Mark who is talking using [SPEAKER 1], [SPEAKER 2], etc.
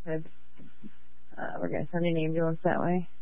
[SPEAKER 1] We're going to send an ambulance that way.